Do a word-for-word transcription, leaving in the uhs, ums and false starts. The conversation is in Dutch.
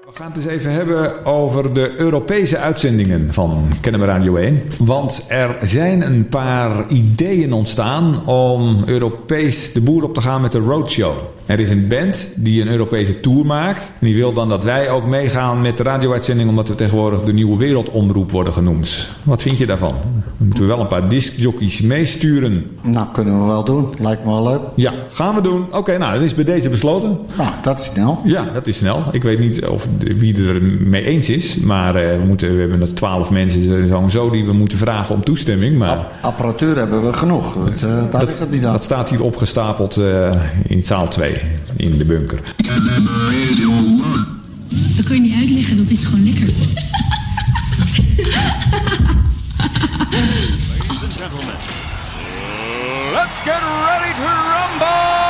We gaan het eens even hebben over de Europese uitzendingen van Kennemer Radio één. Want er zijn een paar ideeën ontstaan om Europees de boer op te gaan met de Roadshow. Er is een band die een Europese tour maakt. En die wil dan dat wij ook meegaan met de radio-uitzending, omdat we tegenwoordig de nieuwe wereldomroep worden genoemd. Wat vind je daarvan? Dan moeten we wel een paar discjockeys meesturen. Nou, kunnen we wel doen. Lijkt me wel leuk. Ja, gaan we doen. Oké, okay, nou, dat is bij deze besloten. Nou, dat is snel. Ja, dat is snel. Ik weet niet of wie er mee eens is. Maar uh, we, moeten, we hebben nog twaalf mensen zo en zo die we moeten vragen om toestemming. Maar App- apparatuur hebben we genoeg. Dus, uh, daar dat, ligt het niet aan. Dat staat hier opgestapeld uh, in zaal twee. In de bunker. Dat kun je niet uitleggen, dat is gewoon lekker. Ladies and gentlemen, let's get ready to rumble!